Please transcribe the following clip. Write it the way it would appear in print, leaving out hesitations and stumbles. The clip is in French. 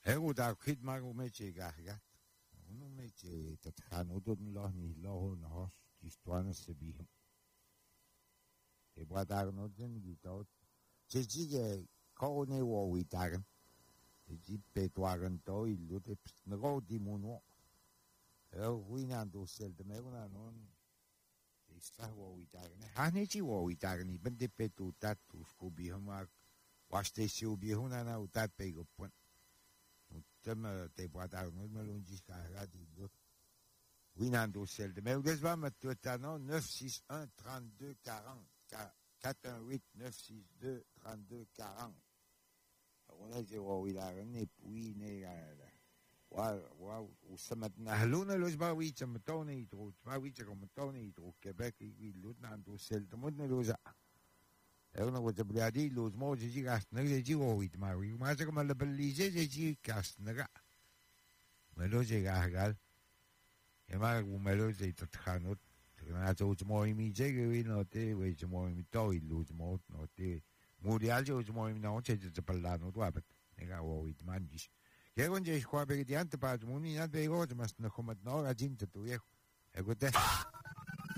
Daar kit maar een beetje gehad. Een beetje dat gaan we doen nog niet lachen nog die stonden ze bij hem. Ik wou daar nog een gitaar. Ze zeggen koning wou we daar. Ze zeggen petwagen toe il doet het nog die mono. We gaan dus zelden meer gaan doen. Ze zeggen wou we daar. Hij niet wou we daar niet. Ben de petu dat usco bij hem maar was de zo bij hem na u dat pegopon. Te poate arunci mă lungi ca radio d'autres. Oui, nan dossel de mais vous va mettre tout à non 961 32 40 418 962 32 40. On a dit oui là ne puis ne wow ça maintenant haluna los ba oui ça me toni trop ba oui ça comme toni trop Québec oui l'autre nan dossel de monde ne loza. Una cosa bliadi los mo ji gas ne ji oui ma oui ma ça comme le belise ji gas ne ga. Meloje gagal. E ma meloje tatxanot. Na zo mo mi jege no te we mo mi to iluz mo no te. Mundial jo mo mi no che je parlano tu abet. Nega o it manjis. Che gonje qua per di ante pa muni na be go mas no come no la gente tu viejo. E gote.